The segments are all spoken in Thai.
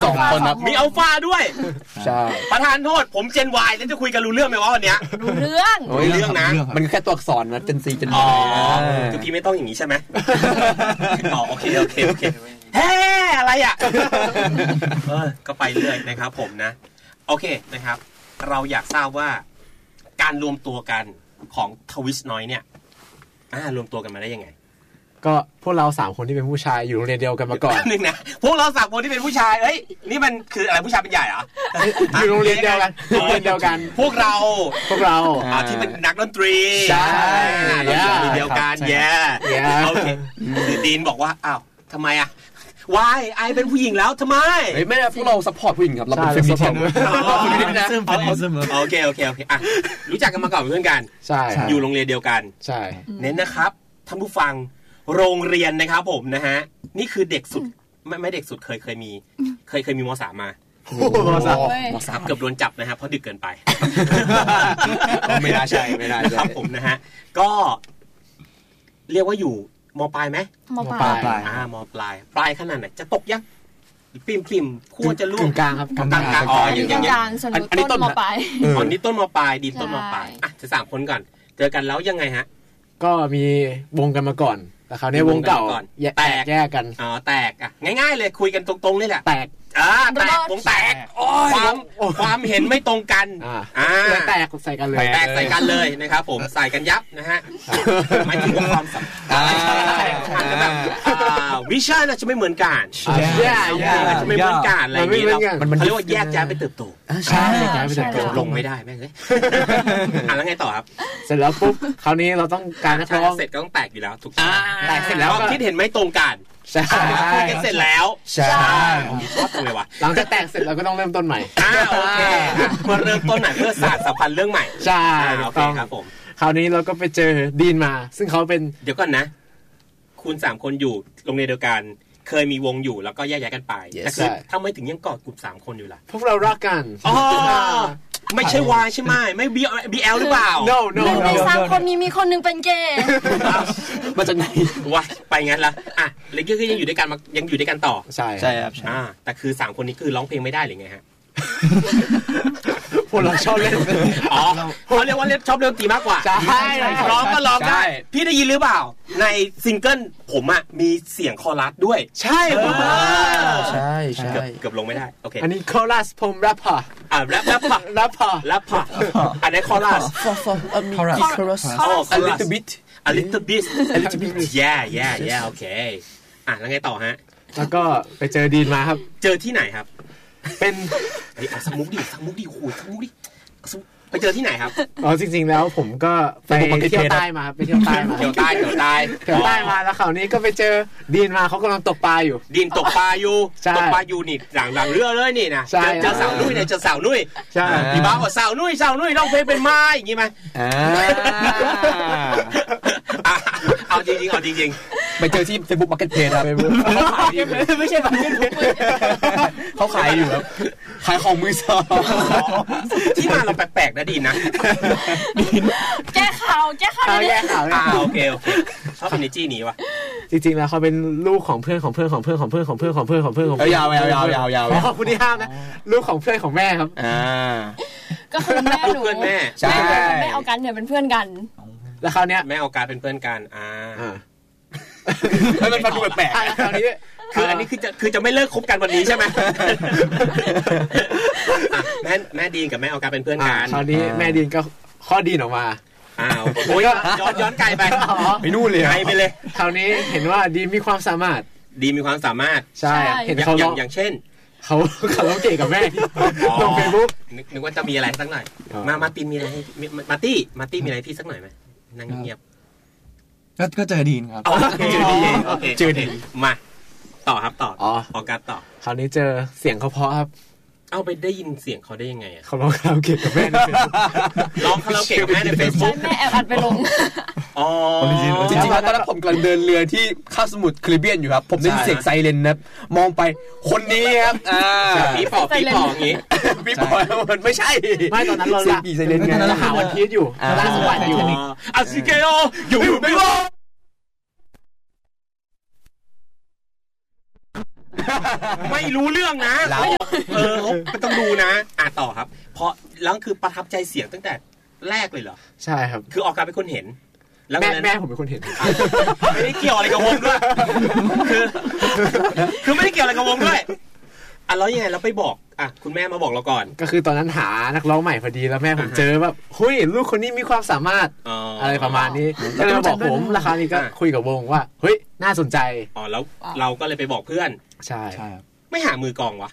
2 คนครับมีอัลฟาด้วยใช่ประธานโทษผมเจน Y แล้วจะคุยกันรู้เรื่องไหมวะวันเนี้ยรู้เรื่องนะมันแค่ตัวอักษรนะเจน C เจน Y คือพี่ไม่ต้องอย่างนี้ใช่ไหมโอเคเฮ้อะไรอ่ะก็ไปเรื่อยนะครับผมนะโอเคนะครับเราอยากทราบว่าการรวมตัวกันของทวิสน้อยเนี่ยรวมตัวกันมาได้ยังไงก็พวกเรา3คนที่เป็นผู้ชายอยู่โรงเรียนเดียวกันมาก่อนนึงนะพวกเรา3คนที่เป็นผู้ชายเอ้ยนี่มันคืออะไรผู้ชายเป็นใหญ่เหรออยู่โรงเรียนเดียวกันโรงเรียนเดียวกันพวกเราที่เป็นนักดนตรีใช่เดียวกันโอเคคือดีนบอกว่าอ้าวทำไมอ่ะวายไอเป็นผู้หญิงแล้วทำไมไม่พวกเราซัพพอร์ตผู้หญิงครับเราเป็นเฟมินิสต์โอเคอ่ะรู้จักกันมาก่อนเพื่อนกันใช่อยู่โรงเรียนเดียวกันใช่เน้นนะครับท่านผู้ฟังโรงเรียนนะครับผมนะฮะนี่คือเด็กสุดไม่เด็กสุดเคยมีม.3 มาม.3 เกือบโดนจับนะครับเพราะดึกเกินไปไม่น่าใช่ครับผมนะฮะก็เรียกว่าอยู่ม.ปลายไหมม.ปลายม.ปลายขนาดไหนจะตกยังพิมขั้วจะล่วงกลางครับกลางอย่างอันนี้ต้นม.ปลายนี่ต้นม.ปลายดีต้นม.ปลายอ่ะจะ3คนก่อนเจอกันแล้วยังไงฮะก็มีวงกันมาก่อนแต่คราวนี้วงเก่าแยกกันแตกอ่ะง่ายๆเลยคุยกันตรงๆนี่แหละแตกวงแตกความเห็นไม่ตรงกันแตกใส่กันเลยนะครับผมใส่กันยับนะฮะหมายถึงความสัมพันธ์แบบวิชั่นจะไม่เหมือนกันจะไม่เหมือนกันอะไรอย่างนี้มันเรียกว่าแยกย้ายไปเติบโตใช่แยกย้ายไปเติบโตลงไม่ได้แม่งเลยแล้วไงต่อครับเสร็จแล้วปุ๊บคราวนี้เราต้องการนักร้องเสร็จก็ต้องแตกอยู่แล้วถูกแตกเสร็จแล้วคิดเห็นไม่ตรงกันใช่เสร็จแล้วใช่ชอบเลยว่ะหลังจากแตกเสร็จเราก็ต้องเริ่มต้นใหม่โอเคมาเริ่มต้นใหม่เพื่อสานสัมพันธ์เรื่องใหม่ใช่โอเคครับผมคราวนี้เราก็ไปเจอดีนมาซึ่งเขาเป็นเดี๋ยวก่อนนะคุณ3คนอยู่โรงเรียนเดียวกันเคยมีวงอยู่แล้วก็แยกย้ายกันไปแต่คือทำไมถึงยังกอดกลุ่ม3คนอยู่ล่ะพวกเรารักกันไม่ใช่วายใช่ไหมไม่ BL หรือเปล่า no ใน3คนนี้มีคนนึงเป็นเกย์มาจากไหนวะไปงั้นละอ่ะเลยก็ยังอยู่ด้วยกันต่อใช่ครับแต่คือ3คนนี้คือร้องเพลงไม่ได้หรือไงฮะพวกเราชอบเล่นเขาเรียกว่าเล่นชอบเล่นดนตรีมากกว่าใช่ร้องก็ร้องได้พี่ได้ยินหรือเปล่าในซิงเกิลผมอ่ะมีเสียงคอรัสด้วยใช่เกือบลงไม่ได้โอเคอันนี้คอรัสผมแรปเปอร์แรปอันนี้คอรัส a little bit yeah โอเคแล้วไงต่อฮะแล้วก็ไปเจอดีนมาครับเจอที่ไหนครับเป็นสมุกดิโอ้ยสมุกดิไปเจอที่ไหนครับจริงๆแล้วผมก็ไปเที่ยวใต้มาไปเที่ยวใต้มาเที่ยวใต้มาแล้วคราวนี้ก็ไปเจอดีนมาเขากำลังตกปลาอยู่ดีนตกปลาอยู่นี่หลังเรือเลยนี่นะเจอสาวนุ้ยเนี่ยเจอสาวนุ้ยใช่พี่บ้าว่าสาวนุ้ยร้องเพลงเป็นไม้อย่างงี้ไหมเอาจริงไปเจอที่ Facebook Marketplace ครับไม่ใช่ Marketplace เขาขายอยู่ครับขายของมือสองที่มาเราแปลกๆนะดีนะแก้ข่าวโอเคชอบ energy นี้ว่ะจริงๆแล้วเขาเป็นลูกของเพื่อนยาวขอบคุณที่ห้ามนะลูกของเพื่อนของแม่ครับก็คือแม่หนูแม่แม่เอากันเนี่ยเป็นเพื่อนกันแล้วคราวเนี้ยแม่เอาการเป็นเพื่อนกันมันฟังดูแปลกคราวนี้คืออันนี้คือจะไม่เลิกคบกันวันนี้ใช่ไหมแม่ดีนกับแม่เอาการเป็นเพื่อนกันคราวนี้แม่ดีนก็ข้อดีนออกมาโอ้ยย้อนไกลไปไปนู่นเลยไกลไปเลยคราวนี้เห็นว่าดีมีความสามารถใช่เห็นเขาอย่างเช่นเขาร้องเก่งกับแม่ลง Facebook นึกว่าจะมีอะไรสักหน่อยมาตินมีอะไรให้มาตี้มีอะไรพี่สักหน่อยไหมนั่งเงียบก็เจอดีนครับเจอดีนมาต่อครับต่อออกการต่อคราวนี้เจอเสียงเขาเพราะครับเอาไปได้ยินเสียงเขาได้ยังไงอ่ะเขาร้องคาราโอเกะกับแม่ใน Facebook ร้องคาราโอเกะกับแม่ใน Facebook แม่แอบอัดไปลงจริงๆแล้วตอนนั้นผมกำลังเดินเรือที่คาบสมุทรแคริบเบียนอยู่ครับผมได้ยินเสียงไซเรนนะมองไปคนนี้ครับปีปออย่างงี้ปีปอมันไม่ใช่ตอนนั้นเราปีไซเรนไงเราหาวันพีชอยู่ล่าสวรรค์อยู่อาซิเกโออยู่ไม่รอดไม่รู้เรื่องนะไม่ต้องดูนะต่อครับเพราะแล้วคือประทับใจเสียงตั้งแต่แรกเลยเหรอใช่ครับคือออกการเป็นคนเห็นแล้วแม่ผมเป็นคนเห็นไม่ได้เกี่ยวอะไรกับวงด้วยคือไม่ได้เกี่ยวอะไรกับวงด้วยแล้วยังไงเราไปบอกคุณแม่มาบอกเราก่อนก็คือตอนนั้นหานักร้องใหม่พอดีแล้วแม่ผมเจอแบบเฮ้ยลูกคนนี้มีความสามารถอะไรประมาณนี้ก็เลยมาบอกผมราคานี้ก็คุยกับวงว่าเฮ้ยน่าสนใจแล้วเราก็เลยไปบอกเพื่อนใช่ครับไม่หามือกองวะ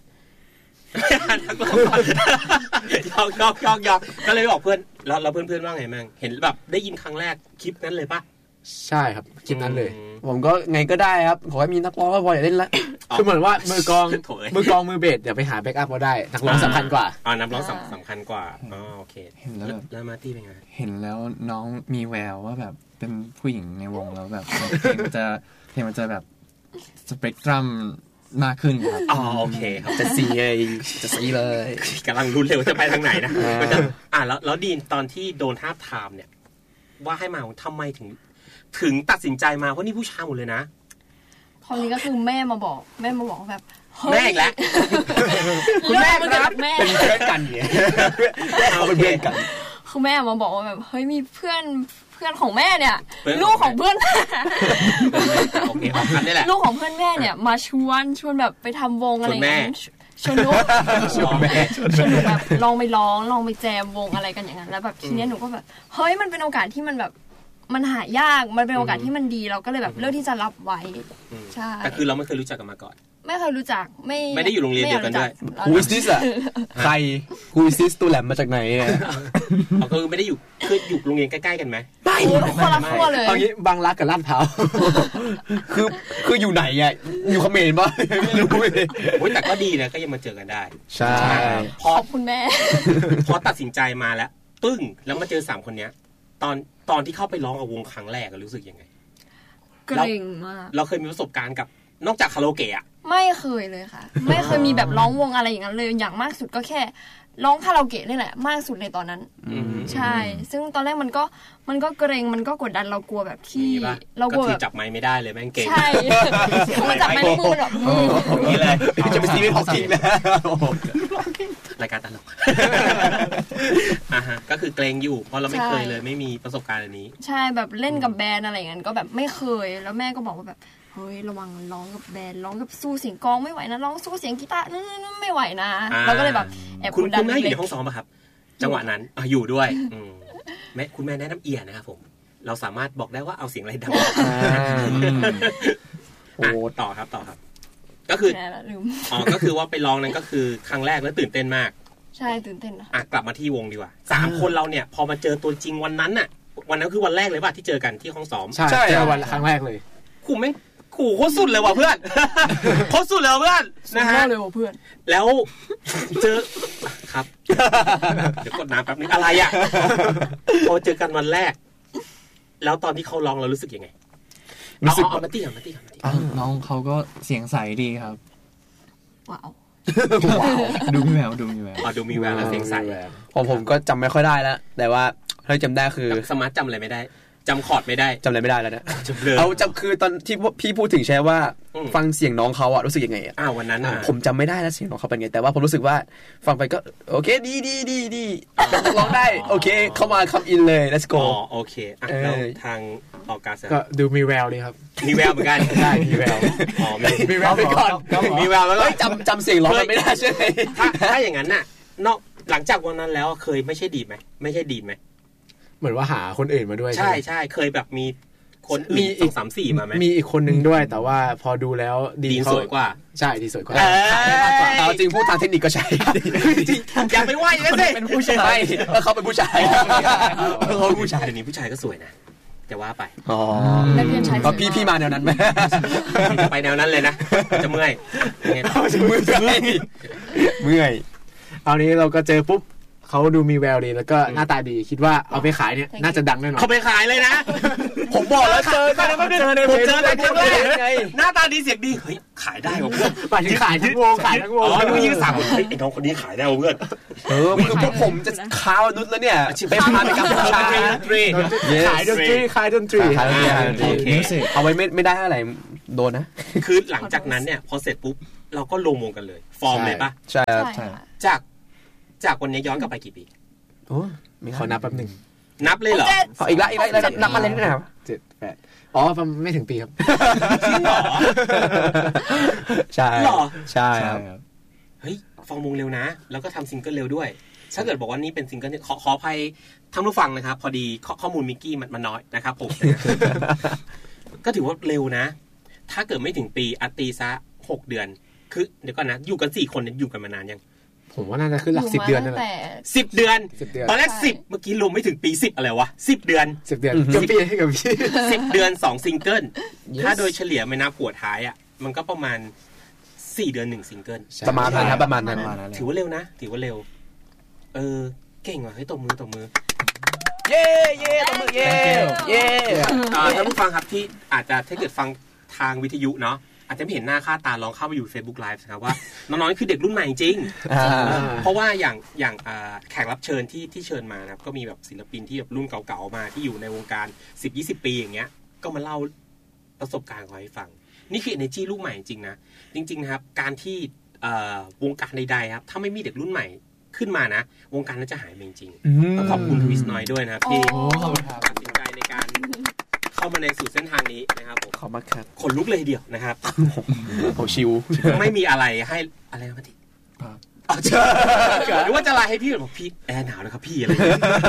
ยอกก็เลยบอกเพื่อนแล้วเพื่อนว่าไงมั่งเห็นแบบได้ยินครั้งแรกคลิปนั้นเลยปะใช่ครับคลิปนั้นเลยผมก็ไงก็ได้ครับขอให้มีนักร้องก็พออย่าเล่นละคือเหมือนว่ามือกองมือเบสเดี๋ยวไปหาแบ็กอัพก็ได้นักร้องสำคัญกว่านักร้องสำคัญกว่าโอเคเห็นแล้วแบบแล้วมาตี้เป็นไงเห็นแล้วน้องมีแววว่าแบบเป็นผู้หญิงในวงแล้วแบบเพลงมันจะแบบสเปกตรัมมากขึ้นครับโอเคครับจะซีเลยกำลังรุนเร็วจะไปทางไหนนะมันจะแล้วดีนตอนที่โดนท้าทามเนี่ยว่าให้มาทำไมถึงตัดสินใจมาเพราะนี่ผู้ชายหมดเลยนะพอนี้ก็คือแม่มาบอกแบบแม่อีกแล้วคุณแม่ครับเป็นเพื่อนกันเนี่ยเอาเป็นเพื่อนกันคือแม่มาบอกว่าแบบเฮ้ยมีเพื่อนของแม่เนี่ยลูกของเพื่อนโอเคครับอันนี้แหละลูกของเพื่อนแม่เนี่ยมาชวนแบบไปทำวงอะไรอย่างเงี้ยชวนลูกแบบลองไปร้องลองไปแจมวงอะไรกันอย่างนั้นแล้วแบบทีนี้หนูก็แบบเฮ้ยมันเป็นโอกาสที่มันแบบมันหายากมันเป็นโอกาสที่มันดีเราก็เลยแบบเลือกที่จะรับไว้ใช่แต่คือเราไม่เคยรู้จักกันมาก่อนไม่เคยรู้จักไม่ได้อยู่โรงเรียนเดียวกันด้วย Who is this อ่ะใคร Who is this ตัวแหลมมาจากไหนเนี่ยก็คือไม่ได้อยู่คืออยู่โรงเรียนใกล้ๆกันไหมไม่คนละขั้วเลยตอนนี้บางรักกับลาดพร้าวคืออยู่ไหนอ่ะอยู่เขมรป่ะไม่รู้เลยแต่ก็ดีนะก็ยังมาเจอกันได้ใช่ขอบคุณแม่พอตัดสินใจมาแล้วปึ้งแล้วมาเจอ3คนเนี้ยตอนที่เข้าไปร้องกับวงครั้งแรกรู้สึกยังไงเกรงมากเราเคยมีประสบการณ์กับนอกจากคาราโอเกะไม่เคยเลยค่ะไม่เคยมีแบบร้องวงอะไรอย่างนั้นเลยอย่างมากสุดก็แค่ร้องคาราโอเกะนี่แหละมากสุดในตอนนั้นใช่ซึ่งตอนแรกมันก็เกรงมันก็กดดันเรากลัวแบบที่เรากลัวแบบจับไม้ไม่ได้เลยแม่งเก่งใช่มันจับไม้มือแบบนี่เลยจะไปซีรีส์ของจริงนะรายการตลกก็คือเกรงอยู่เพราะเราไม่เคยเลยไม่มีประสบการณ์อันนี้ใช่แบบเล่นกับแบนด์อะไรอย่างนั้นก็แบบไม่เคยแล้วแม่ก็บอกว่าแบบเฮ้ยระวังร้องกับแบนด์ร้องกับสู้เสียงกลองไม่ไหวนะร้องสู้เสียงกีตาร์นั่นไม่ไหวนะเราก็เลยแบบแอบคุณแม่อยู่ในห้องซ้อมป่ะครับจังหวะนั้นอยู่ด้วยแม่คุณแม่แนะนำเอียนะครับผมเราสามารถบอกได้ว่าเอาเสียงอะไรดังต่อครับก็คือก็คือว่าไปร้องนั้นก็คือครั้งแรกแล้วตื่นเต้นมากใช่ตื่นเต้นกลับมาที่วงดีกว่า3คนเราเนี่ยพอมาเจอตัวจริงวันนั้นคือวันแรกเลยป่ะที่เจอกันที่ห้องซ้อมใช่วันครั้งแรกเลยขู่ไม่ขู่โคตรสุดเลยว่ะเพื่อนโคตรสุดเลยเพื่อนนะฮะเลยว่ะเพื่อนแล้วเจอครับเดี๋ยวกดน้ำแป๊บนึงอะไรอ่ะพอเจอกันวันแรกแล้วตอนที่เขาร้องเรารู้สึกยังไงเอามาตี้น้องเขาก็เสียงใสดีครับว้าวดูมีแววดูมีแววแล้วเสียงใสผมก็จำไม่ค่อยได้แล้วแต่ว่าถ้าจำได้คือสมาร์ทจำอะไรไม่ได้จำคอร์ดไม่ได้จำอะไรไม่ได้แล้วนะเอาจำคือตอนที่พี่พูดถึงใช่ว่าฟังเสียงน้องเขาอะรู้สึกยังไงอะวันนั้นผมจำไม่ได้แล้วเสียงน้องเขาเป็นไงแต่ว่าผมรู้สึกว่าฟังไปก็โอเคดีร้องได้โอเคเข้ามาคัมอินเลย let's go โอเคแล้วทางออกการก็ดูมีแววเลยครับมีแววเหมือนกันใช่มีแววมีแววไปก่อนมีแววแล้วจำเสียงร้องไม่ได้ใช่ไหมถ้าอย่างนั้นน่ะนอกหลังจากวันนั้นแล้วเคยไม่ใช่ดีดไหมเหมือนว่าหาคนอื่นมาด้วยใช่เคยแบบมีคนมีอีก 3-4 มาไหมมีอีกคนนึงด้วยแต่ว่าพอดูแล้วดีสวยกว่าใช่ดีสวยกว่าเอาจริงพูดทางเทคนิคก็ใช่จริงอย่าไปไหว้กันสิเป็นผู้ชายเขาเป็นผู้ชายเขาผู้ชายเดี๋ยวนี้ผู้ชายก็สวยนะจะว่าไปก็พี่มาแนวนั้นไหมไปแนวนั้นเลยนะจะเมื่อยเอานี้เราก็เจอปุ๊บเขาดูมีแววดีแล้วก็หน้าตาดีคิดว่าเอาไปขายเนี่ยน่าจะดังแน่นอนเขาไปขายเลยนะผมบอกแล้วเจอในครั้งแรกหน้าตาดีเสียงดีเฮ้ยขายได้ว่ะเพื่อนหมายถึงขายทั้งวงนึกยืนสั่งเฮ้ยไอ้น้องคนนี้ขายได้ว่ะเพื่อนคือพวกผมจะค้าวนุชแล้วเนี่ยไปพาไปกับผู้ชายขายดนตรีเอาไว้ไม่ได้อะไรโดนนะคือหลังจากนั้นเนี่ยพอเสร็จปุ๊บเราก็รวมวงกันเลยฟอร์มเลยปะใช่ครับใช่ค่ะจากวันนี้ย้อนกลับไปกี่ปีโอ้ขอนับแป๊บนึงนับเลยเหรออีกแล้วนับมาเล่นด้วยนะครับ 7 8อ๋อไม่ถึงปีครับจริงเหรอใช่หรอใช่ใช่ครับครับเฮ้ยฟอร์มวงเร็วนะแล้วก็ทำซิงเกิลเร็วด้วยถ้าเกิดบอกว่านี่เป็นซิงเกิลขออภัยท่านผู้ฟังนะครับพอดีข้อมูลมิกกี้มันน้อยนะครับผม ก็ถือว่าเร็วนะถ้าเกิดไม่ถึงปีตีซะ6 เดือนคือเดี๋ยวก่อนนะอยู่กัน4 คนเนี่ยอยู่กันมานานยังผมว่าน่าจะขึ้นหลัก10 เดือนนั่นแหละ 10 เดือน 10 เดือนตอนแรก10เมื่อกี้รวมไม่ถึงปี10อะไรวะ10 เดือน 10 เดือนกับพี่ให้กับพี่ 10 เดือน2 ซิงเกิลถ้าโดยเฉลี่ยไม่นับหัวท้ายอ่ะมันก็ประมาณ4 เดือน1 ซิงเกิลประมาณนั้นครับประมาณนั้นถือว่าเร็วนะถือว่าเร็วเก่งว่ะเฮ้ยตบมือเย้ตบมือเย้ท่านผู้ฟังครับที่อาจจะถ้าเกิดฟังทางวิทยุเนาะอาจจะไม่เห็นหน้าค่าตาลองเข้าไปอยู่ Facebook Live นะครับว่าน้องๆคือเด็กรุ่นใหม่จริงเพราะว่าอย่างแขกรับเชิญที่เชิญมานะครับก็มีแบบศิลปินที่แบบรุ่นเก่าๆมาที่อยู่ในวงการ 10-20 ปีอย่างเงี้ยก็มาเล่าประสบการณ์ให้ฟังนี่คือ energy ลูกใหม่จริงนะจริงๆนะครับการที่วงการใดๆครับถ้าไม่มีเด็กรุ่นใหม่ขึ้นมานะวงการนั้นจะหายไปจริงๆต้องขอบคุณทวิสต์น้อยด้วยนะครับที่ตัดสินใจในการเข้ามาในสู่เส้นทางนี้นะครับผมขอบคุณครับขนลุกเลยเดียวนะครับโอ้ชิวไม่มีอะไรให้อะไรมาดิหรือว่าจะไลน์ให้พี่บอกพี่แอร์หนาวนะครับพี่อะไร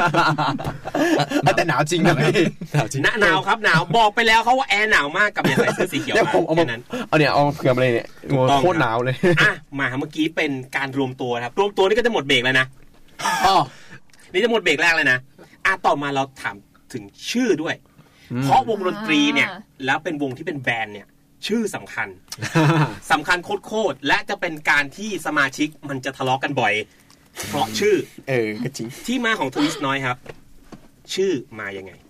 แต่หนาวจริงนะพี่หนาวครับหนาวบอกไปแล้วเขาว่าแอร์หนาวมากกับอย่าใส่เสื้อสีเขียวมาแค่นั้นเอาเผื่อมาเลยเนี่ยโคตรหนาวเลยมาเมื่อกี้เป็นการรวมตัวครับรวมตัวนี่ก็จะหมดเบรกแล้วนะนี่จะหมดเบรกแรกเลยนะต่อมาเราถามถึงชื่อด้วยเพราะวงดนตรีเนี่ยแล้วเป็นวงที่เป็นแบรนด์เนี่ยชื่อสำคัญโคตรและจะเป็นการที่สมาชิกมันจะทะเลาะกันบ่อยเพราะชื่อก็จริงที่มาของทวิสต์น้อยครับชื่อมายังไง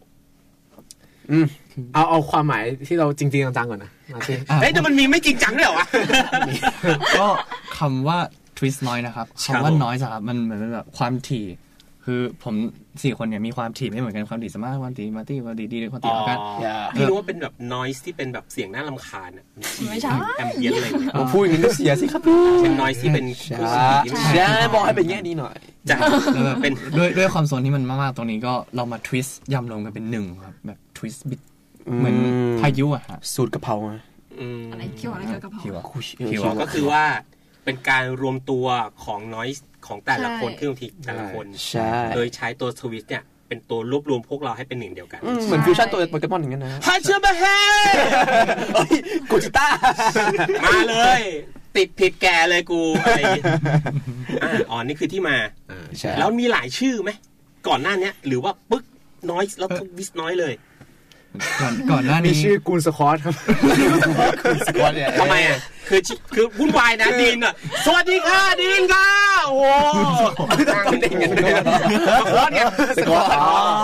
เอาความหมายที่เราจริงๆจังๆก่อนนะเฮ้ยแต่มันมีไม่จริงจังด้วยเหรอวะก็คำว่าทวิสต์น้อยนะครับคำว่าน้อยครับมันเหมือนแบบความถี่คือผม4 คนเนี่ยมีความถี่ไม่เหมือนกันความถี่สมาร์ทความถี่มาร์ตี้ความถี่ดีความถี่กันพี่รู้ว่าเป็นแบบ noise ที่เป็นแบบเสียงน่ารำคาญไม่ใช่แอมเบียนอะไรเนี่ยพูดอย่างนี้ก็เสียสิครับพี่เป็น noise ที่เป็นใช่บอกให้เป็นแง่นี้หน่อยจ้ะเป็นด้วยความโซนที่มันมากๆตรงนี้ก็เรามาทวิสต์ยำรวมกันเป็น1ครับแบบทวิสต์บิดเหมือนพายุอะฮะสูตรกะเพราอะไรเกี่ยวอะไรกับกะเพราก็คือว่าเป็นการรวมตัวของ noise ของแต่ละคนเครื่องดนตรีแต่ละคนโดยใช้ตัวสวิตเนี่ยเป็นตัวรวบรวมพวกเราให้เป็นหนึ่งเดียวกันเหมือนฟิวชั่นตัวโปเกมอนอย่างนั้นนะฮัชเชอร์มาเฮกูจิต้ามาเลยติดผิดแกเลยกูอะไรนี่คือที่มาแล้วมีหลายชื่อไหมก่อนหน้านี้หรือว่าปึ๊กน้อยแล้วทุกวิสน้อยเลยก่อนหน้านี้มีชื่อกูนสควอตครับสควอตเนี่ยทำไมคือวุ่นวายนะดีนสวัสดีค่ะดีนค่ะโอ้โหต้องเด้งกันด้วยสควอตเนี่ยสควอต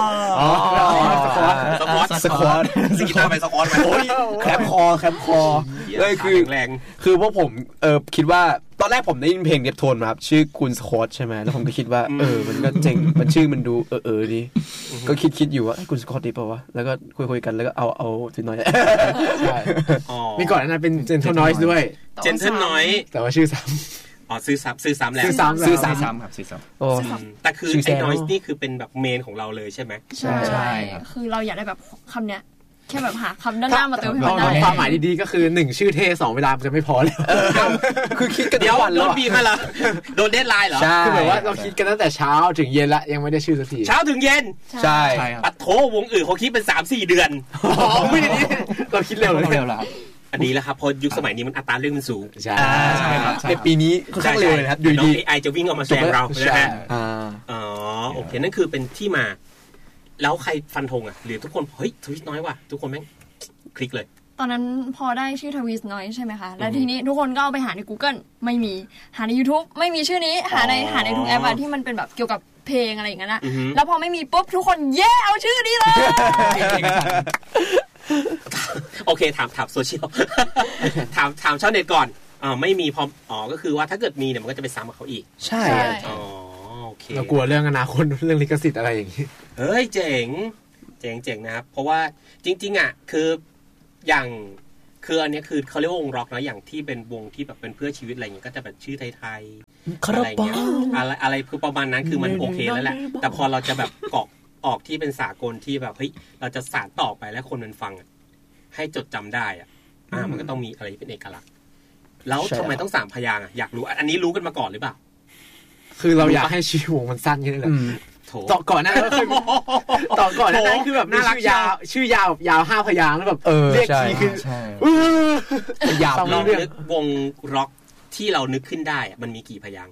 สควอตสกีตาร์ไปสควอตไปแคปคอเลยคือพวกผมคิดว่าตอนแรกผมได้ยินเพลงเดฟโทนมาครับชื่อคุณสควอตใช่ไหมแล้วผมก็คิดว่ามันก็เจ๋งมันชื่อมันดูดีก็คิดอยู่ว่าคุณสควอตดีป่าววะแล้วก็คุยกันแล้วก็เอาทีน้อยใช่มีก่อนนั้นเป็นเจนเทลนอยส์ด้วยเจนเทลนอยส์แต่ว่าชื่อซ้ำซื้อซ้ำแล้วซื้อซ้ำครับซื้อซ้ำแต่คือไอ้นอยส์นี่คือเป็นแบบเมนของเราเลยใช่ไหมใช่คือเราอยากได้แบบคำเนี้ยแค่แบบหาคำด้านหน้ามาเติมให้มันได้ความหมายดีๆก็คือ1ชื่อเท่2เวลาจะไม่พอแล้วคือคิดกันเดี๋ยวโดนบีมาละโดนเดดไลน์เหรอคือแบบว่าเราคิดกันตั้งแต่เช้าถึงเย็นละยังไม่ได้ชื่อสักทีเช้าถึงเย็นใช่ปัดโถวงอื่นเขาคิดเป็น 3-4 เดือนไม่ได้เราคิดเร็วแล้วอันนี้แหละครับพอยุคสมัยนี้มันอัตราเรื่องมันสูงใช่ครับในปีนี้ค่อนข้างเร็วเลยครับอยู่ดี AI จะวิ่งออกมาแซงเรานะฮะโอเคนั่นคือเป็นที่มาแล้วใครฟันธงหรือทุกคนเฮ้ยทวิสต์น้อยว่ะทุกคนแม่งคลิกเลยตอนนั้นพอได้ชื่อทวิสต์น้อยใช่ไหมคะแล้วทีนี้ทุกคนก็เอาไปหาใน Google ไม่มีหาใน YouTube ไม่มีชื่อนี้หาในทุกแอปที่มันเป็นแบบเกี่ยวกับเพลงอะไรอย่างเงี้ยนะแล้วพอไม่มีปุ๊บทุกคนเอาชื่อนี้เลยโอเคถามโซเชียลถามชาวเน็ตก่อนไม่มีพอก็คือว่าถ้าเกิดมีเนี่ยมันก็จะไปซ้ำกับเขาอีกใช่เรากลัวเรื่องอนาคตเรื่องลิขสิทธิ์อะไรอย่างนี้เฮ้ยเจ๋งนะครับเพราะว่าจริงๆคืออย่างคืออันนี้คือเขาเรียกว่าวงร็อกนะอย่างที่เป็นวงที่แบบเป็นเพื่อชีวิตอะไรอย่างเงี้ยก็จะแบบชื่อไทยๆอะไรเงี้ยอะไรคือประมาณนั้นคือมันโอเคแล้วแหละแต่พอเราจะแบบออกที่เป็นสากลที่แบบเฮ้ยเราจะสานต่อไปแล้วคนมันฟังให้จดจำได้มันก็ต้องมีอะไรเป็นเอกลักษณ์แล้วทำไมต้อง3 พยางค์อยากรู้อันนี้รู้กันมาก่อนหรือเปล่าคือเราอยากให้ชื่อวงมันสั้นแค่นั้นแหละต่อก่อนหน้านั้นคือต่อก่อนหน้านั้นคือแบบมีชื่อยาว5 พยางค์แล้วแบบเรียกทีคือยาวเรานึกวงร็อกที่เรานึกขึ้นได้มันมีกี่พยางค์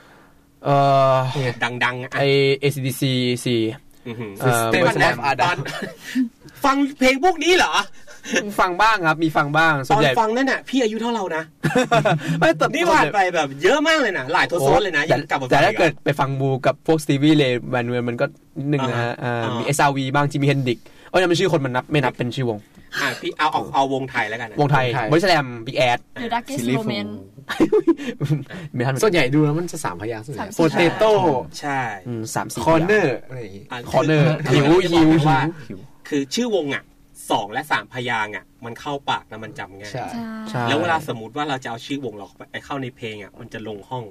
ดังๆไอ AC/DC System of a Down ฟังเพลงพวกนี้เหรอฟังบ้างครับมีฟังบ้างตอนฟังนั่นน่ะพี่อายุเท่าเรานะนี่ผ่านไปแบบเยอะมากเลยนะหลายทศวรรษเลยนะยังกลับมาแต่ถ้าเกิดไปฟังบูกับพวกสตีวีเลย์แวนเวลมันก็นิดนึงนะฮะมี SRV บ้างจิมมี่เฮนดริกยังไม่ชื่อคนมันไม่นับเป็นชื่อวงพี่เอาวงไทยแล้วกันวงไทยบริสแลมบิ๊กแอด The Darkest Moment ส่วนใหญ่ดูแล้วมันจะ3 พยางค์ส่วนใหญ่โปเตโต้ใช่ 3-4 คอร์เนอร์อะไรอย่างงี้คอร์เนอร์หิวคือชื่อวง2 และ 3 พยางค์มันเข้าปากแล้วมันจำง่ายแล้วเวลาสมมติว่าเราจะเอาชื่อวงเราไปเข้าในเพลงมันจะลงห้อง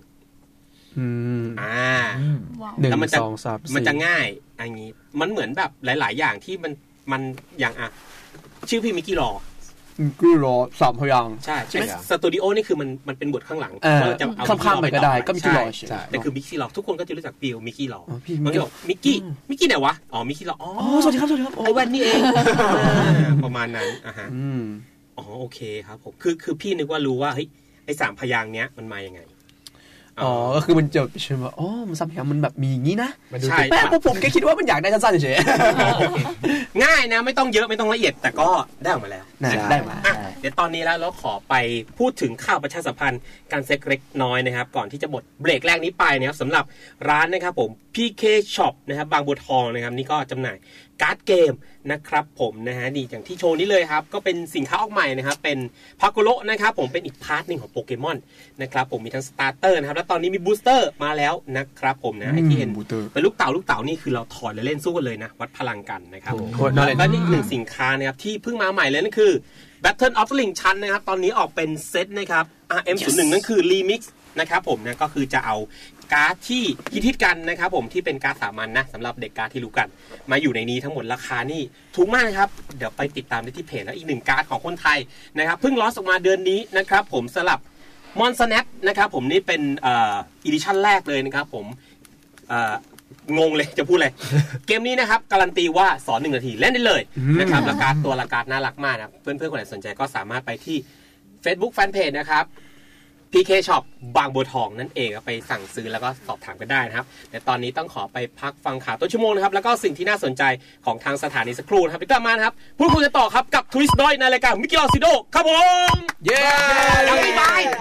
แล้วมันจะง่ายอย่างนี้มันเหมือนแบบหลายๆอย่างที่มันอย่างชื่อพี่มิกกี้รอ 3 พยางค์ใช่สตูดิโอนี่คือมันเป็นบทข้างหลังเราจะเอาข้ามไปก็ได้ก็มิกกี้รอแต่คือมิกกี้รอทุกคนก็จะรู้จักปิวมิกกี้รอมันก็บอกมิกกี้ไหนวะมิกกี้รอสวัสดีครับไอ้แว่นนี่เองประมาณนั้นโอเคครับผมคือพี่นึกว่ารู้ว่าเฮ้ยไอ้3 พยางค์เนี้ยมันมายังไงก็คือมันจะใช่ไหมมัน3 พยางค์มันแบบมีอย่างนี้นะใช่แม่ผมแค่คิดว่ามันอยากได้สั้นๆเฉยๆง่ายนะไม่ต้องเยอะไม่ต้องละเอียดแต่ก็ได้ออกมาแล้วได้มาเดี๋ยวตอนนี้แล้วเราขอไปพูดถึงข่าวประชาสัมพันธ์การเซ็กเล็กน้อยนะครับก่อนที่จะหมดเบรกแรกนี้ไปนะครับสำหรับร้านนะครับผม PK Shop นะครับบางบัวทองนะครับนี่ก็จำหน่ายการ์ดเกมนะครับผมนะฮะนี่อย่างที่โชว์นี้เลยครับก็เป็นสินค้าออกใหม่นะครับเป็นพาโกโร่นะครับผมเป็นอีกพาร์ทนึงของโปเกมอนนะครับผมมีทั้งสตาร์เตอร์นะครับแล้วตอนนี้มีบูสเตอร์มาแล้วนะครับผมนะไอ้ที่เห็นเป็นลูกเต๋านี่คือเราถอดและเล่นสู้กันเลยนะวัดพลังกันนะครับแล้วก็นี่อีก1 สินค้านะครับที่เพิ่งมาใหม่เลยนั่นคือ Battle of the Ring ชั้นนะครับตอนนี้ออกเป็นเซตนะครับ RM01 นั่นคือ Remix นะครับผมนะก็คือจะเอาการ์ดที่ฮิตกันนะครับผมที่เป็นการ์ดสามัญนะสำหรับเด็กการ์ดที่รู้กันมาอยู่ในนี้ทั้งหมดราคานี่ถูกมากนะครับเดี๋ยวไปติดตามได้ที่เพจแล้วอีก1 การ์ดของคนไทยนะครับเพิ่งลอนช์ออกมาเดือนนี้นะครับผมสลับมอนสแนปนะครับผมนี่เป็นอีดิชั่นแรกเลยนะครับผมงงเลยจะพูดเลย เกมนี้นะครับการันตีว่าสอน1 นาทีเล่นได้เลยนะครับราคาตัวราคาน่ารักมากนะเพื่อนๆคนไหนสนใจก็สามารถไปที่ Facebook Fanpage นะครับ PK Shop บางบัวทองนั่นเองไปสั่งซื้อแล้วก็สอบถามกันได้นะครับแต่ตอนนี้ต้องขอไปพักฟังข่าวต้นชั่วโมงนะครับแล้วก็สิ่งที่น่าสนใจของทางสถานีสักครู่นะครับไปกลับมานะครับพูดคุยกันต่อครับกับ Twist Noise ในรายการมิกกี้ลอซิโดครับผมเย้ยังไม่บาย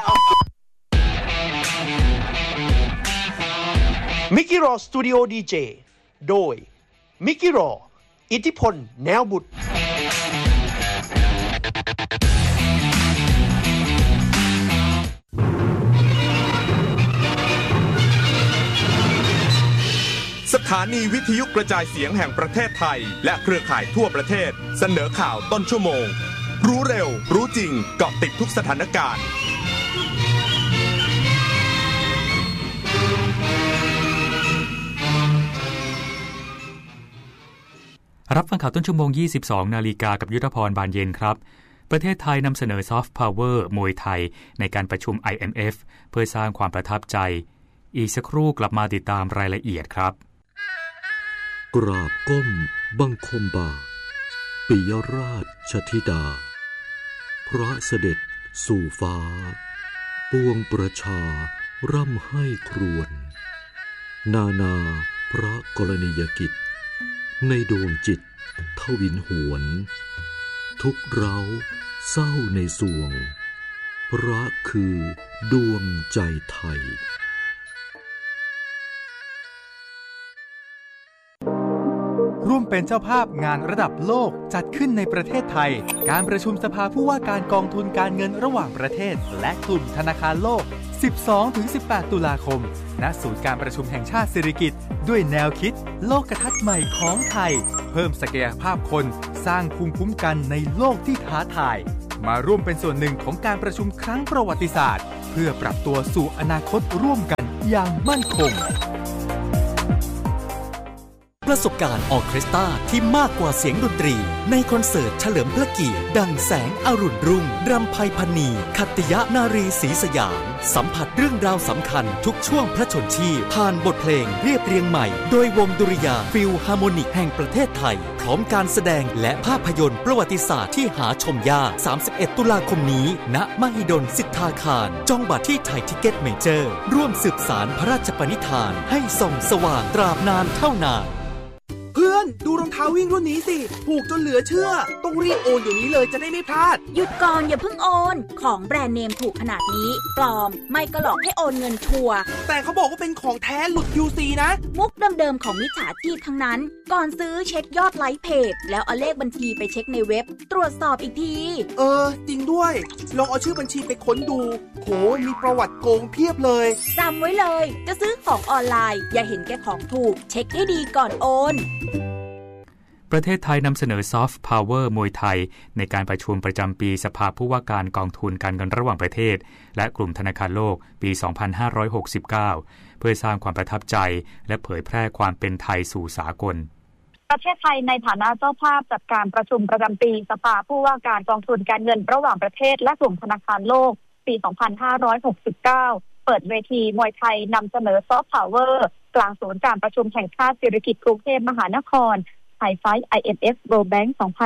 มิกกี้รอสตูดิโอดีเจโดยมิกกี้รออิทธิพลแนวบุตรสถานีวิทยุกระจายเสียงแห่งประเทศไทยและเครือข่ายทั่วประเทศเสนอข่าวต้นชั่วโมงรู้เร็วรู้จริงเกาะติดทุกสถานการณ์รับฟังข่าวต้นชั่วโมง 22 นาฬิกากับยุทธพรบานเย็นครับประเทศไทยนำเสนอซอฟต์พาวเวอร์มวยไทยในการประชุม IMF เพื่อสร้างความประทับใจอีกสักครู่กลับมาติดตามรายละเอียดครับกราบก้มบังคมบาทปิยราชธิดาพระเสด็จสู่ฟ้าปวงประชาร่ำให้ครวญนานาพระกรณียกิจในดวงจิตทวินหวนทุกเร้าเศร้าในสวงพระคือดวงใจไทยร่วมเป็นเจ้าภาพงานระดับโลกจัดขึ้นในประเทศไทยการประชุมสภาผู้ว่าการกองทุนการเงินระหว่างประเทศและกลุ่มธนาคารโลก 12-18 ตุลาคมณศูนย์การประชุมแห่งชาติสิริกิติ์ด้วยแนวคิดโลกทัศน์ใหม่ของไทยเพิ่มศักยภาพคนสร้างภูมิคุ้มกันในโลกที่ท้าทายมาร่วมเป็นส่วนหนึ่งของการประชุมครั้งประวัติศาสตร์เพื่อปรับตัวสู่อนาคตร่วมกันอย่างมั่นคงประสบการณ์ออร์เคสตราที่มากกว่าเสียงดนตรีในคอนเสิร์ตเฉลิมพระเกียรติดังแสงอรุณรุ่งรำไพพรรณีขัตติยนารีศรีสยามสัมผัสเรื่องราวสำคัญทุกช่วงพระชนชีพผ่านบทเพลงเรียบเรียงใหม่โดยวงดุริยางค์ฟิลฮาร์โมนิกแห่งประเทศไทยพร้อมการแสดงและภาพยนตร์ประวัติศาสตร์ที่หาชมยาก31 ตุลาคมนี้ณมหิดลสิทธาคารจองบัตรที่ไทยทิเก็ตเมเจอร์ร่วมสืบสานพระราชปณิธานให้ส่องสว่างตราบนานเท่านานเพื่อนดูรองเท้าวิ่งรุ่นนี้สิถูกจนเหลือเชื่อต้องรีบโอนอยู่นี้เลยจะได้ไม่พลาดหยุดก่อนอย่าเพิ่งโอนของแบรนด์เนมถูกขนาดนี้ปลอมไม่ก็หลอกให้โอนเงินชัวร์แต่เขาบอกว่าเป็นของแท้หลุด QC นะมุกเดิมๆของมิจฉาชีพทั้งนั้นก่อนซื้อเช็คยอดไลค์เพจแล้วเอาเลขบัญชีไปเช็คในเว็บตรวจสอบอีกทีจริงด้วยลองเอาชื่อบัญชีไปค้นดูโหมีประวัติโกงเพียบเลยจำไว้เลยจะซื้อของออนไลน์อย่าเห็นแก่ของถูกเช็คให้ดีก่อนโอนประเทศไทยนำเสนอซอฟต์พาวเวอร์มวยไทยในการประชุมประจำปีสภาผู้ว่าการกองทุนการเงินระหว่างประเทศและกลุ่มธนาคารโลกปี 2569 เพื่อสร้างความประทับใจและเผยแพร่ความเป็นไทยสู่สากลประเทศไทยในฐานะเจ้าภาพจัดการประชุมประจำปีสภาผู้ว่าการกองทุนการเงินระหว่างประเทศและกลุ่มธนาคารโลกปี 2569 เปิดเวทีมวยไทยนำเสนอซอฟต์พาวเวอร์กลางศูนย์การประชุมแห่งชาติสิริกิติ์กรุงเทพมหานครไฮไฟท์ IMF World Bank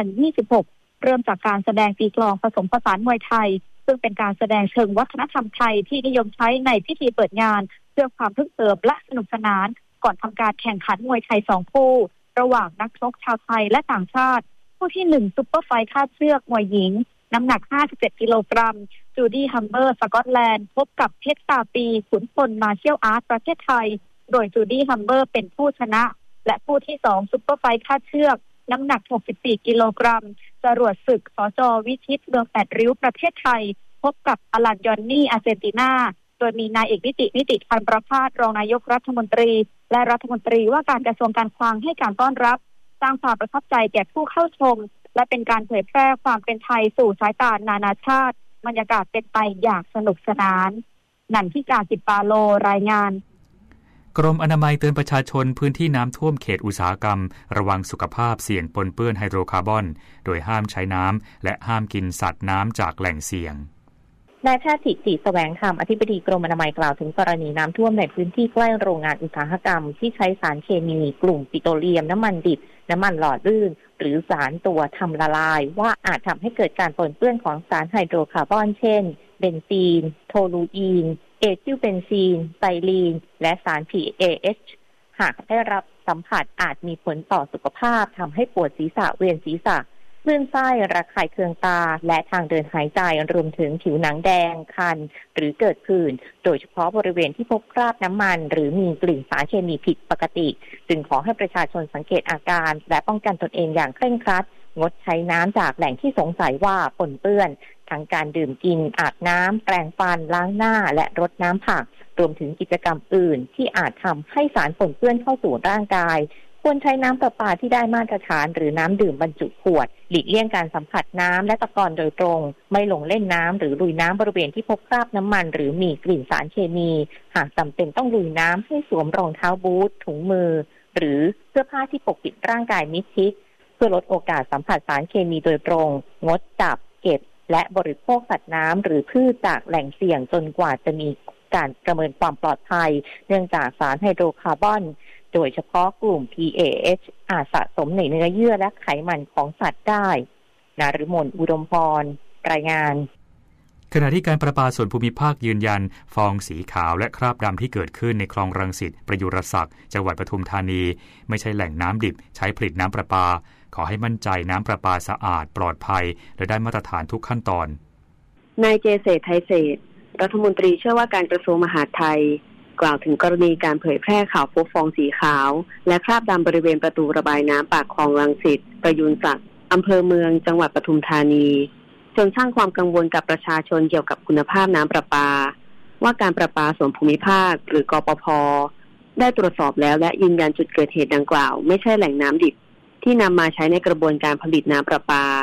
2026 เริ่มจากการแสดงตีกลองผสมผสานมวยไทยซึ่งเป็นการแสดงเชิงวัฒนธรรมไทยที่นิยมใช้ในพิธีเปิดงานเพื่อความพึกเสริมและสนุกสนานก่อนทำการแข่งขันมวยไทย2คู่ระหว่างนักชกชาวไทยและต่างชาติคู่ที่1ซุปเปอร์ไฟท์คาดเชือกมวยหญิงน้ำหนัก57กิโลกรัมจูดี้ฮัมเบอร์สกอตแลนด์พบกับเพชรตาปีขุนพลมาเชียลอาร์ตประเทศไทยโดยจูดี้ฮัมเบอร์เป็นผู้ชนะและคู่ที่2ซุปเปอร์ไฟท์คาดเชือกน้ำหนัก64กิโลกรัมจรวดศึกสจ.วิชิตเมือง8ริ้วประเทศไทยพบกับอลันยอนนี่อาร์เจนตินาโดยมีนายเอกนิติพันธ์ประภาสรองนายกรัฐมนตรีและรัฐมนตรีว่าการกระทรวงการคลังให้การต้อนรับสร้างความประทับใจแก่ผู้เข้าชมและเป็นการเผยแพร่ความเป็นไทยสู่สายตานานาชาติบรรยากาศเป็นไปอย่างสนุกสนานนันทิกาสิบปาโลรายงานกรมอนามัยเตือนประชาชนพื้นที่น้ำท่วมเขตอุตสาหกรรมระวังสุขภาพเสี่ยงปนเปื้อนไฮโดรคาร์บอนโดยห้ามใช้น้ำและห้ามกินสัตว์น้ำจากแหล่งเสี่ยงนายแพทย์ถิติแสวงธรรมอธิบดีกรมอนามัยกล่าวถึงกรณีน้ำท่วมในพื้นที่ใกล้โรงงานอุตสาหกรรมที่ใช้สารเคมีกลุ่มปิโตรเลียมน้ำมันดิบน้ำมันหล่อลื่นหรือสารตัวทำละลายว่าอาจทำให้เกิดการปนเปื้อนของสารไฮโดรคาร์บอนเช่นเบนซีนโทลูอีนเอทิลเบนซีนไซลีนและสาร PAH หากได้รับสัมผัสอาจมีผลต่อสุขภาพทำให้ปวดศีรษะเวียนศีรษะคลื่นไส้ระคายเคืองตาและทางเดินหายใจรวมถึงผิวหนังแดงคันหรือเกิดผื่นโดยเฉพาะบริเวณที่พบคราบน้ำมันหรือมีกลิ่นสารเคมีผิดปกติจึงขอให้ประชาชนสังเกตอาการและป้องกันตนเองอย่างเคร่งครัดงดใช้น้ำจากแหล่งที่สงสัยว่าปนเปื้อนทั้งการดื่มกินอาบน้ำแปรงฟันล้างหน้าและรดน้ำผักรวมถึงกิจกรรมอื่นที่อาจทำให้สารปนเปื้อนเข้าสู่ร่างกายควรใช้น้ำประปาที่ได้มาตรฐานหรือน้ำดื่มบรรจุขวดหลีกเลี่ยงการสัมผัสน้ำและตะกอนโดยตรงไม่ลงเล่นน้ำหรือลุยน้ำบริเวณที่พบคราบน้ำมันหรือมีกลิ่นสารเคมีหากจำเป็นต้องลุยน้ำให้สวมรองเท้าบูทถุงมือหรือเสื้อผ้าที่ปกปิดร่างกายมิดชิดเพื่อลดโอกาสสัมผัสสารเคมีโดยตรงงดจับเก็บและบริโภคสัตว์น้ำหรือพืชจากแหล่งเสี่ยงจนกว่าจะมีการประเมินความปลอดภัยเนื่องจากสารไฮโดรคาร์บอนโดยเฉพาะกลุ่ม PAH อาจสะสมในเนื้อเยื่อและไขมันของสัตว์ได้นฤมลอุดมพรรายงานขณะที่การประปาส่วนภูมิภาคยืนยันฟองสีขาวและคราบดำที่เกิดขึ้นในคลองรังสิตประยุรศักดิ์จังหวัดปทุมธานีไม่ใช่แหล่งน้ำดิบใช้ผลิตน้ำประปาขอให้มั่นใจน้ำประปาสะอาดปลอดภัยและได้มาตรฐานทุกขั้นตอนนายเจเศรษฐ์ไทยเศรษฐ์รัฐมนตรีช่วยว่าการกระทรวงมหาดไทยกล่าวถึงกรณีการเผยแพร่ข่าวพบฟองสีขาวและคราบดำบริเวณประตูระบายน้ำปากคลองรังสิตประยุรศักดิ์อำเภอเมืองจังหวัดปทุมธานีจนสร้างความกังวลกับประชาชนเกี่ยวกับคุณภาพน้ำประปาว่าการประปาส่วนภูมิภาคหรือกปภ.ได้ตรวจสอบแล้วและยืนยันจุดเกิดเหตุดังกล่าวไม่ใช่แหล่งน้ำดิบที่นำมาใช้ในกระบวนการผลิตน้ำประปา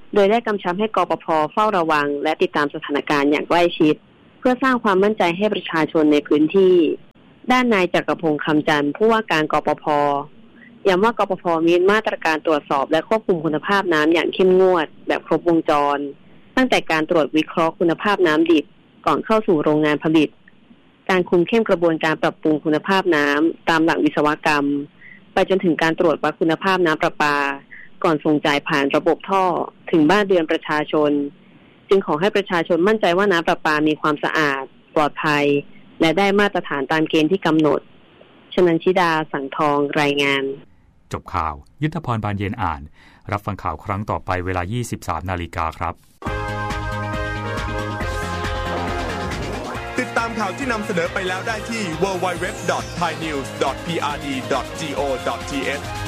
โดยได้กำชับให้กปภ.เฝ้าระวังและติดตามสถานการณ์อย่างใกล้ชิดเพื่อสร้างความมั่นใจให้ประชาชนในพื้นที่ด้านนายจักรพงษ์คำจันทร์ผู้ว่าการกปภ.ย้ำว่ากปภ.มีมาตรการตรวจสอบและควบคุมคุณภาพน้ำอย่างเข้มงวดแบบครบวงจรตั้งแต่การตรวจวิเคราะห์คุณภาพน้ำดิบก่อนเข้าสู่โรงงานผลิตการคุมเข้มกระบวนการปรับปรุงคุณภาพน้ำตามหลักวิศวกรรมไปจนถึงการตรวจวัดคุณภาพน้ำประปาก่อนส่งจ่ายผ่านระบบท่อถึงบ้านเรือนประชาชนจึงขอให้ประชาชนมั่นใจว่าน้ำประปามีความสะอาดปลอดภัยและได้มาตรฐานตามเกณฑ์ที่กำหนดชนันชิดาสังทองรายงานจบข่าวยุทธพรบานเย็นอ่านรับฟังข่าวครั้งต่อไปเวลา 23:00 น.ครับติดตามข่าวที่นำเสนอไปแล้วได้ที่ www.thainews.prd.go.th